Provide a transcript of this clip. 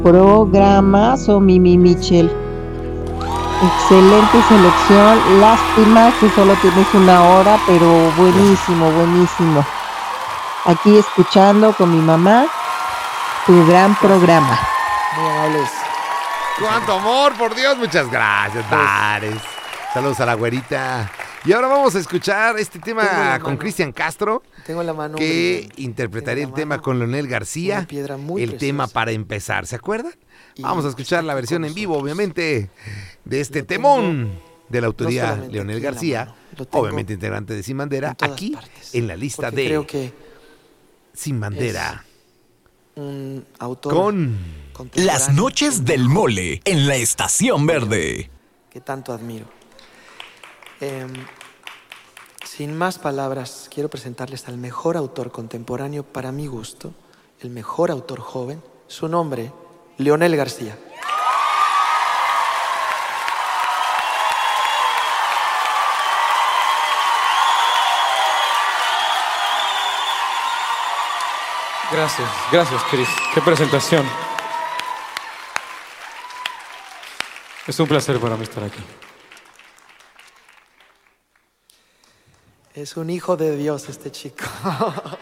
Programazo, Mimi Michelle. Excelente selección. Lástima que solo tienes una hora, pero buenísimo, buenísimo. Aquí escuchando con mi mamá tu gran programa. Muy amables. ¡Cuánto amor, por Dios! Muchas gracias, Dares. Saludos a la güerita. Y ahora vamos a escuchar este tema con Cristian Castro. Tengo en la mano que interpretaría el tema con Leonel García. Una piedra muy el preciosa. Tema para empezar, ¿se acuerdan? Y Vamos a escuchar la aquí versión con en vivo, nosotros. obviamente, de este Lo temón tengo de la autoría no solamente Leonel aquí en la García, mano, lo tengo obviamente integrante de Sin Bandera, en todas aquí partes, en la lista porque de creo que Sin Bandera. un autor Con contemporáneo Las noches del mole en la Estación Verde. que tanto admiro. Sin más palabras, quiero presentarles al mejor autor contemporáneo para mi gusto, el mejor autor joven, su nombre, Leonel García. Gracias, Cris. Qué presentación. Es un placer para mí estar aquí. Es un hijo de Dios este chico.